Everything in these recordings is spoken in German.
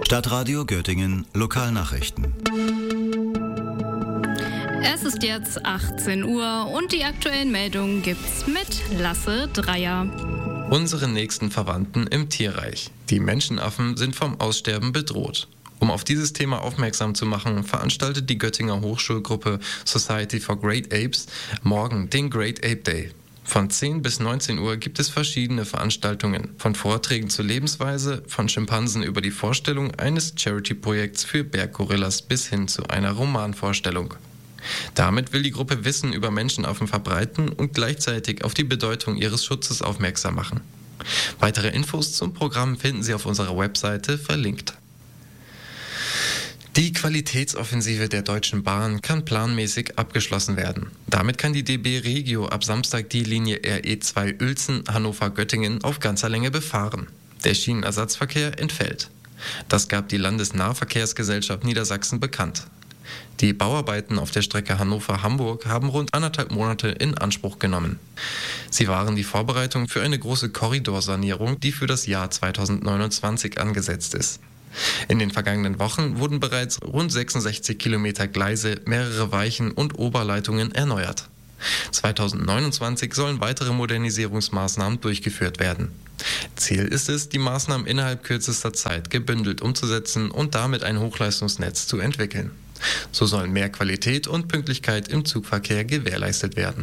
Stadtradio Göttingen Lokalnachrichten. Es ist jetzt 18 Uhr und die aktuellen Meldungen gibt's mit Lasse Dreier. Unsere nächsten Verwandten im Tierreich. Die Menschenaffen sind vom Aussterben bedroht. Um auf dieses Thema aufmerksam zu machen, veranstaltet die Göttinger Hochschulgruppe Society for Great Apes morgen den Great Ape Day. Von 10 bis 19 Uhr gibt es verschiedene Veranstaltungen, von Vorträgen zur Lebensweise, von Schimpansen über die Vorstellung eines Charity-Projekts für Berggorillas bis hin zu einer Romanvorstellung. Damit will die Gruppe Wissen über Menschenaffen verbreiten und gleichzeitig auf die Bedeutung ihres Schutzes aufmerksam machen. Weitere Infos zum Programm finden Sie auf unserer Webseite verlinkt. Die Qualitätsoffensive der Deutschen Bahn kann planmäßig abgeschlossen werden. Damit kann die DB Regio ab Samstag die Linie RE2 Uelzen Hannover-Göttingen auf ganzer Länge befahren. Der Schienenersatzverkehr entfällt. Das gab die Landesnahverkehrsgesellschaft Niedersachsen bekannt. Die Bauarbeiten auf der Strecke Hannover-Hamburg haben rund 1,5 Monate in Anspruch genommen. Sie waren die Vorbereitung für eine große Korridorsanierung, die für das Jahr 2029 angesetzt ist. In den vergangenen Wochen wurden bereits rund 66 Kilometer Gleise, mehrere Weichen und Oberleitungen erneuert. 2029 sollen weitere Modernisierungsmaßnahmen durchgeführt werden. Ziel ist es, die Maßnahmen innerhalb kürzester Zeit gebündelt umzusetzen und damit ein Hochleistungsnetz zu entwickeln. So sollen mehr Qualität und Pünktlichkeit im Zugverkehr gewährleistet werden.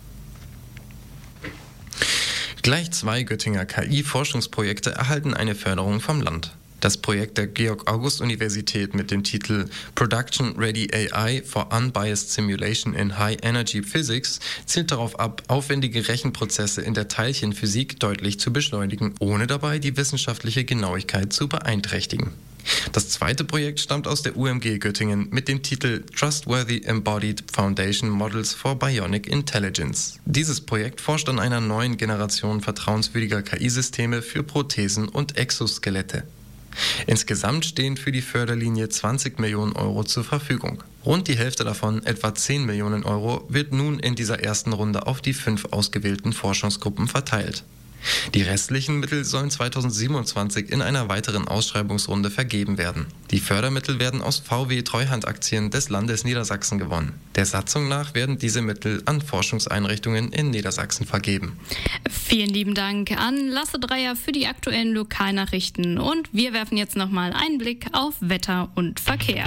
Gleich 2 Göttinger KI-Forschungsprojekte erhalten eine Förderung vom Land. Das Projekt der Georg-August-Universität mit dem Titel Production Ready AI for Unbiased Simulation in High Energy Physics zielt darauf ab, aufwendige Rechenprozesse in der Teilchenphysik deutlich zu beschleunigen, ohne dabei die wissenschaftliche Genauigkeit zu beeinträchtigen. Das zweite Projekt stammt aus der UMG Göttingen mit dem Titel Trustworthy Embodied Foundation Models for Bionic Intelligence. Dieses Projekt forscht an einer neuen Generation vertrauenswürdiger KI-Systeme für Prothesen und Exoskelette. Insgesamt stehen für die Förderlinie 20 Millionen Euro zur Verfügung. Rund die Hälfte davon, etwa 10 Millionen Euro, wird nun in dieser ersten Runde auf die 5 ausgewählten Forschungsgruppen verteilt. Die restlichen Mittel sollen 2027 in einer weiteren Ausschreibungsrunde vergeben werden. Die Fördermittel werden aus VW-Treuhandaktien des Landes Niedersachsen gewonnen. Der Satzung nach werden diese Mittel an Forschungseinrichtungen in Niedersachsen vergeben. Vielen lieben Dank an Lasse Dreier für die aktuellen Lokalnachrichten. Und wir werfen jetzt nochmal einen Blick auf Wetter und Verkehr.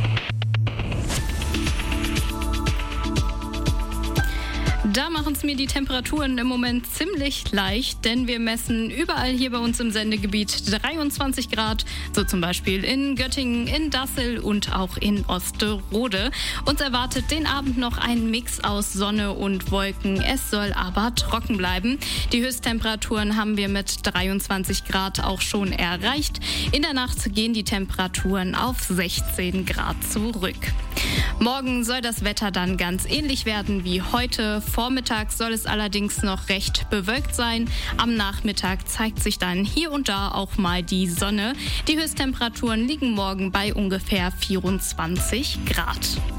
Da machen es mir die Temperaturen im Moment ziemlich leicht, denn wir messen überall hier bei uns im Sendegebiet 23 Grad, so zum Beispiel in Göttingen, in Dassel und auch in Osterode. Uns erwartet den Abend noch ein Mix aus Sonne und Wolken. Es soll aber trocken bleiben. Die Höchsttemperaturen haben wir mit 23 Grad auch schon erreicht. In der Nacht gehen die Temperaturen auf 16 Grad zurück. Morgen soll das Wetter dann ganz ähnlich werden wie heute. Vormittags soll es allerdings noch recht bewölkt sein. Am Nachmittag zeigt sich dann hier und da auch mal die Sonne. Die Höchsttemperaturen liegen morgen bei ungefähr 24 Grad.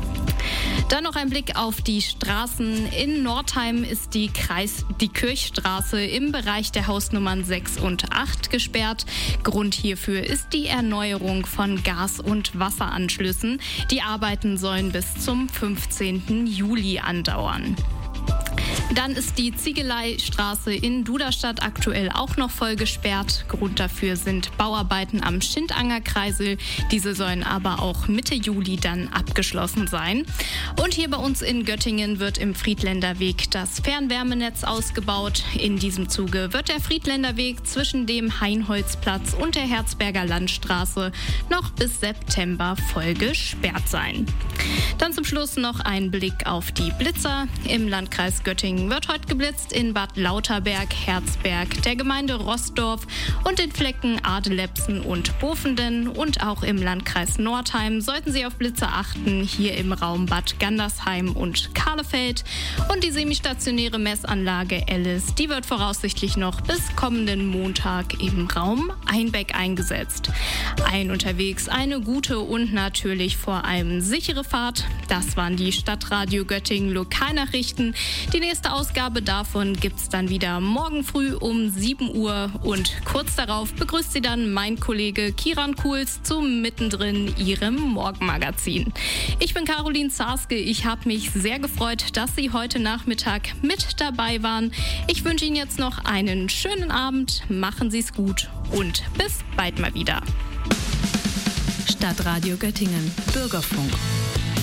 Dann noch ein Blick auf die Straßen. In Nordheim ist die Kirchstraße im Bereich der Hausnummern 6 und 8 gesperrt. Grund hierfür ist die Erneuerung von Gas- und Wasseranschlüssen. Die Arbeiten sollen bis zum 15. Juli andauern. Dann ist die Ziegeleistraße in Duderstadt aktuell auch noch voll gesperrt. Grund dafür sind Bauarbeiten am Schindanger-Kreisel. Diese sollen aber auch Mitte Juli dann abgeschlossen sein. Und hier bei uns in Göttingen wird im Friedländer Weg das Fernwärmenetz ausgebaut. In diesem Zuge wird der Friedländer Weg zwischen dem Heinholzplatz und der Herzberger Landstraße noch bis September voll gesperrt sein. Dann zum Schluss noch ein Blick auf die Blitzer. Im Landkreis Göttingen wird heute geblitzt in Bad Lauterberg, Herzberg, der Gemeinde Roßdorf und den Flecken Adelepsen und Bofenden. Und auch im Landkreis Nordheim sollten Sie auf Blitze achten, hier im Raum Bad Gandersheim und Kahlefeld. Und die semistationäre Messanlage Ellis, die wird voraussichtlich noch bis kommenden Montag im Raum Einbeck eingesetzt. Allen unterwegs eine gute und natürlich vor allem sichere Fahrt. Das waren die Stadtradio Göttingen Lokalnachrichten. Die nächste Ausgabe davon gibt's dann wieder morgen früh um 7 Uhr und kurz darauf begrüßt Sie dann mein Kollege Kiran Kuhls zu Mittendrin, Ihrem Morgenmagazin. Ich bin Caroline Zarske. Ich habe mich sehr gefreut, dass Sie heute Nachmittag mit dabei waren. Ich wünsche Ihnen jetzt noch einen schönen Abend. Machen Sie es gut und bis bald mal wieder. Stadtradio Göttingen. Bürgerfunk.